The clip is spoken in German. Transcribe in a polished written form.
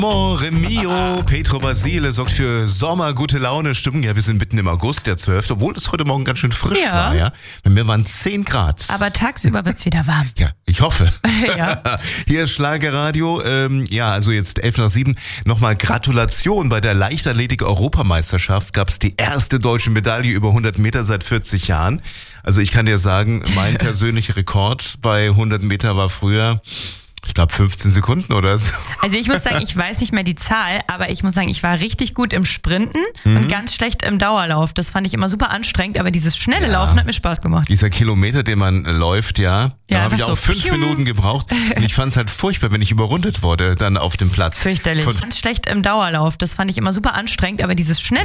Amore mio, Petro Basile sorgt für sommergute Laune, Stimmung. Ja, wir sind mitten im August, der 12., obwohl es heute Morgen ganz schön frisch war. Ja. Bei mir waren 10 Grad. Aber tagsüber wird's wieder warm. Ja, ich hoffe. Ja. Hier ist Schlagerradio. Also jetzt 6:11. Nochmal Gratulation. Bei der Leichtathletik-Europameisterschaft gab es die erste deutsche Medaille über 100 Meter seit 40 Jahren. Also ich kann dir sagen, mein persönlicher Rekord bei 100 Meter war früher, ich glaube 15 Sekunden oder so. Also ich muss sagen, ich weiß nicht mehr die Zahl, aber ich muss sagen, ich war richtig gut im Sprinten und ganz schlecht im Dauerlauf. Das fand ich immer super anstrengend, aber dieses schnelle Laufen hat mir Spaß gemacht. Dieser Kilometer, den man läuft, da habe ich auch 5 Minuten gebraucht. Und ich fand es halt furchtbar, wenn ich überrundet wurde dann auf dem Platz. Fürchterlich. Ganz schlecht im Dauerlauf. Das fand ich immer super anstrengend, aber dieses schnelle